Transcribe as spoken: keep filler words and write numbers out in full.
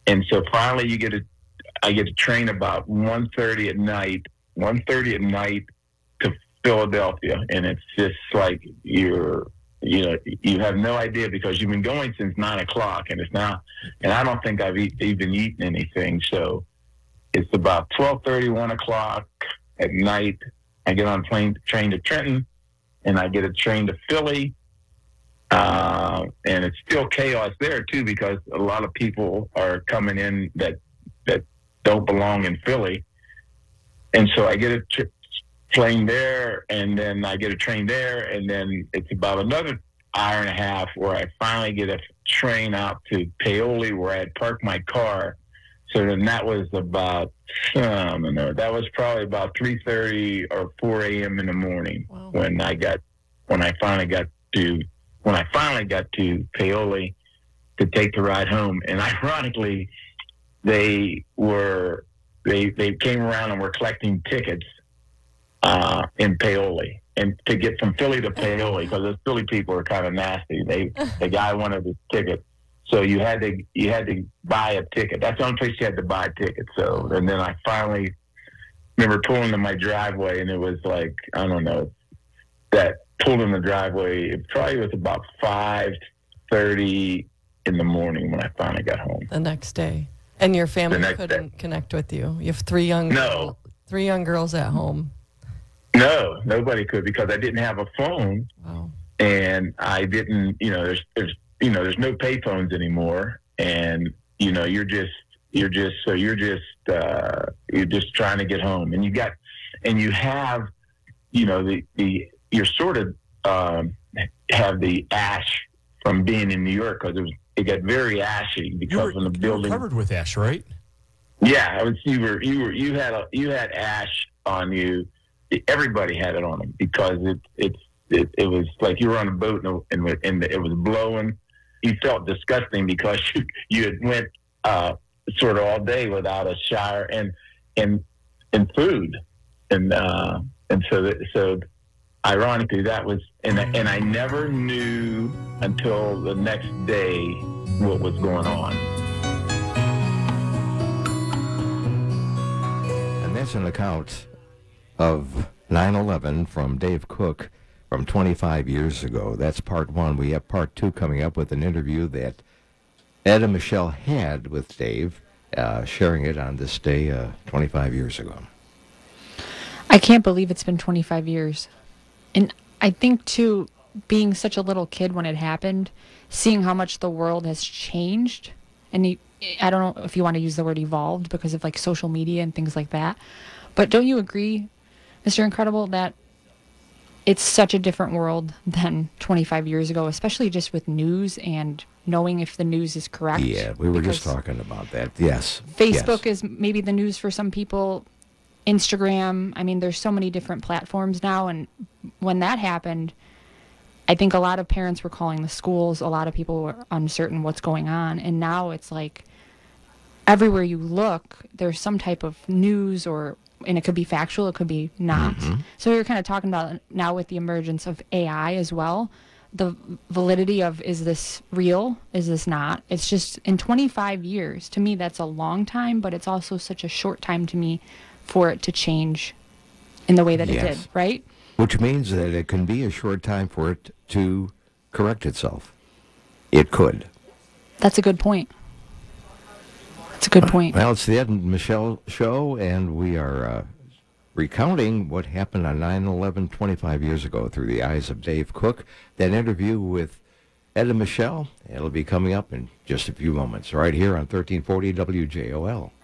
and so finally you get a, I get a train about one thirty at night, one thirty at night to Philadelphia, and it's just like you're, you know, you have no idea because you've been going since nine o'clock, and it's now, and I don't think I've e- even eaten anything. So it's about twelve thirty, one o'clock at night. I get on a plane, train to Trenton, and I get a train to Philly. Uh, and it's still chaos there too because a lot of people are coming in that that don't belong in Philly, and so I get a tr- plane there, and then I get a train there, and then it's about another hour and a half where I finally get a train out to Paoli where I had parked my car. So then that was about, I don't know, that was probably about three thirty or four a.m. in the morning. Wow. when I got, when I finally got to, when I finally got to Paoli to take the ride home. And ironically, they were, they, they came around and were collecting tickets uh, in Paoli. And to get from Philly to Paoli, because those Philly people are kind of nasty. They, the guy wanted his ticket. So you had to you had to buy a ticket. That's the only place you had to buy a ticket. So and then I finally remember pulling in my driveway, and it was like I don't know that pulled in the driveway. It probably was about five thirty in the morning when I finally got home. The next day, and your family couldn't day. connect with you. You have three young no girl, three young girls at home. No, nobody could because I didn't have a phone. Wow. And I didn't. You know, there's there's. You know, there's no payphones anymore, and you know, you're just, you're just, so you're just, uh, you're just trying to get home, and you got, and you have, you know, the the you're sort of um, have the ash from being in New York because it was it got very ashy because you were, of the building. You were covered with ash, right? Yeah, I was. You were you were you had a you had ash on you. Everybody had it on them because it it's it, it was like you were on a boat and, and, and it was blowing. You felt disgusting because you, you had went uh, sort of all day without a shower and and and food, and uh, and so that, so ironically that was and I, and I never knew until the next day what was going on. And that's an account of nine eleven from Dave Cook. From twenty-five years ago. That's part one. We have part two coming up with an interview that Ed and Michelle had with Dave, uh, sharing it on this day uh, twenty-five years ago. I can't believe it's been twenty-five years. And I think, too, being such a little kid when it happened, seeing how much the world has changed, and you, I don't know if you want to use the word evolved because of, like, social media and things like that, but don't you agree, Mister Incredible, that it's such a different world than twenty-five years ago, especially just with news and knowing if the news is correct? Yeah, we were just talking about that. Yes. Facebook yes. is maybe the news for some people. Instagram. I mean, there's so many different platforms now. And when that happened, I think a lot of parents were calling the schools. A lot of people were uncertain what's going on. And now it's like everywhere you look, there's some type of news or and it could be factual, it could be not. Mm-hmm. So we were kind of talking about now with the emergence of A I as well, the validity of is this real, is this not? It's just in twenty-five years, to me that's a long time, but it's also such a short time to me for it to change in the way that yes. it did, right? Which means that it can be a short time for it to correct itself. It could. That's a good point. That's a good point. Well, it's the Ed and Michelle show, and we are uh, recounting what happened on nine eleven twenty-five years ago through the eyes of Dave Cook. That interview with Ed and Michelle, it'll be coming up in just a few moments right here on thirteen forty W J O L.